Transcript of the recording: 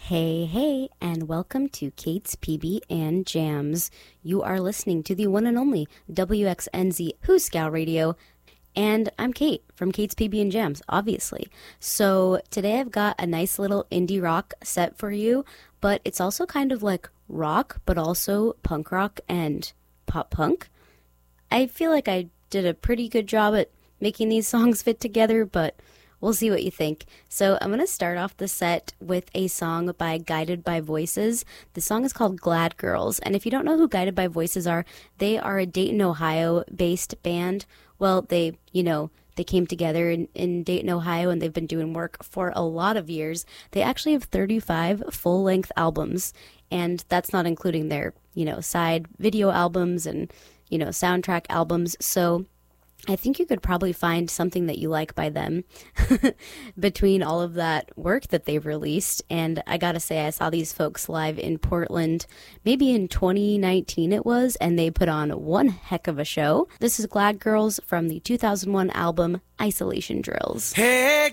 Hey, hey, and welcome to Kate's PB and Jams. You are listening to the one and only WXNZ Who Scout Radio, and I'm Kate from Kate's PB and Jams, obviously. So today I've got a nice little indie rock set for you, but it's also kind of like rock, but also punk rock and pop punk. I feel like I did a pretty good job at making these songs fit together, but we'll see what you think. So I'm going to start off the set with a song by Guided by Voices. The song is called Glad Girls. And if you don't know who Guided by Voices are, they are a Dayton, Ohio-based band. Well, they came together in Dayton, Ohio, and they've been doing work for a lot of years. They actually have 35 full-length albums, and that's not including their, side video albums and, soundtrack albums. So I think you could probably find something that you like by them between all of that work that they've released. And I gotta say, I saw these folks live in Portland, maybe in 2019 it was, and they put on one heck of a show. This is Glad Girls from the 2001 album Isolation Drills. Hey